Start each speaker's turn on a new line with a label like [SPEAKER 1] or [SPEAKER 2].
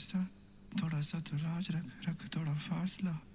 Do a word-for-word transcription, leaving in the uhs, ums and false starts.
[SPEAKER 1] रास्ता, थोड़ा सा तो लाज रख, रख थोड़ा फासला।